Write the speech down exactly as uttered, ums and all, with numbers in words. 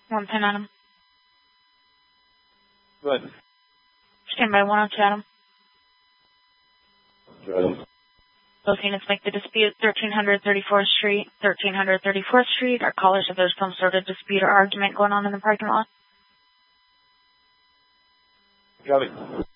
One ten Adam. Good. Stand by one oh two Adam. Good. Those units make the dispute thirteen thirty-fourth Street, thirteen thirty-fourth Street. Our callers, if there's some sort of dispute or argument going on in the parking lot. Got it.